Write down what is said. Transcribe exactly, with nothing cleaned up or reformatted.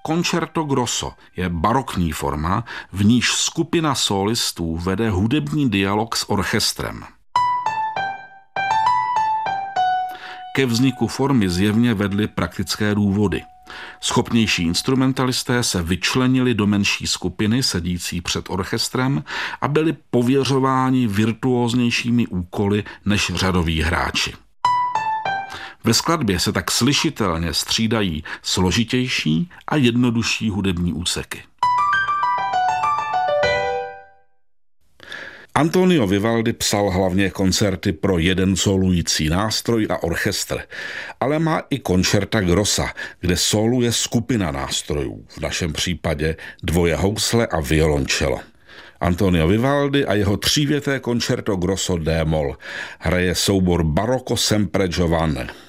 Concerto grosso je barokní forma, v níž skupina solistů vede hudební dialog s orchestrem. Ke vzniku formy zjevně vedly praktické důvody. Schopnější instrumentalisté se vyčlenili do menší skupiny sedící před orchestrem a byli pověřováni virtuóznějšími úkoly než řadoví hráči. Ve skladbě se tak slyšitelně střídají složitější a jednodušší hudební úseky. Antonio Vivaldi psal hlavně koncerty pro jeden sólující nástroj a orchestr, ale má i concerta grossa, kde sóluje skupina nástrojů, v našem případě dvoje housle a violoncello. Antonio Vivaldi a jeho třívěté concerto grosso D-moll hraje soubor Barocco sempre giovane.